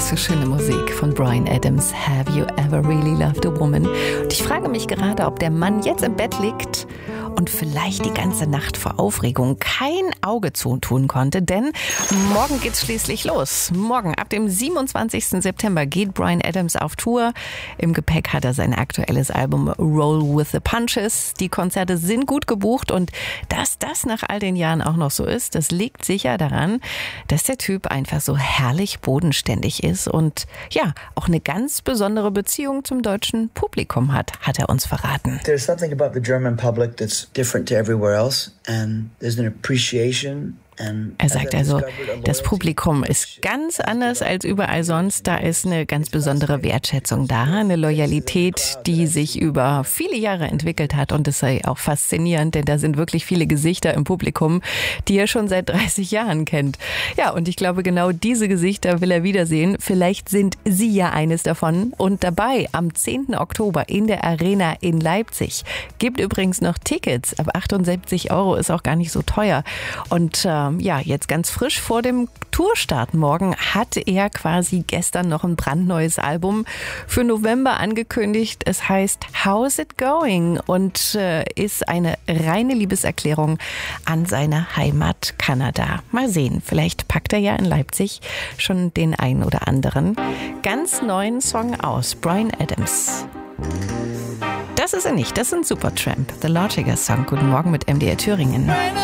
Was für schöne Musik von Bryan Adams. Have you ever really loved a woman? Und ich frage mich gerade, ob der Mann jetzt im Bett liegt und vielleicht die ganze Nacht vor Aufregung kein Auge zutun konnte, denn morgen geht's schließlich los. Morgen, ab dem 27. September, geht Bryan Adams auf Tour. Im Gepäck hat er sein aktuelles Album Roll with the Punches. Die Konzerte sind gut gebucht und dass das nach all den Jahren auch noch so ist, das liegt sicher daran, dass der Typ einfach so herrlich bodenständig ist und ja, auch eine ganz besondere Beziehung zum deutschen Publikum hat er uns verraten. There's something about the German public that's different to everywhere else, and there's an appreciation. Er sagt also, das Publikum ist ganz anders als überall sonst. Da ist eine ganz besondere Wertschätzung da, eine Loyalität, die sich über viele Jahre entwickelt hat. Und das sei auch faszinierend, denn da sind wirklich viele Gesichter im Publikum, die er schon seit 30 Jahren kennt. Ja, und ich glaube, genau diese Gesichter will er wiedersehen. Vielleicht sind Sie ja eines davon. Und dabei am 10. Oktober in der Arena in Leipzig. Gibt übrigens noch Tickets. Ab 78 € ist auch gar nicht so teuer. Und ja, jetzt ganz frisch vor dem Tourstart morgen hat er quasi gestern noch ein brandneues Album für November angekündigt. Es heißt How's It Going und ist eine reine Liebeserklärung an seine Heimat Kanada. Mal sehen, vielleicht packt er ja in Leipzig schon den einen oder anderen ganz neuen Song aus. Bryan Adams. Das ist er nicht, das ist ein Supertramp. The Lautiger Song. Guten Morgen mit MDR Thüringen.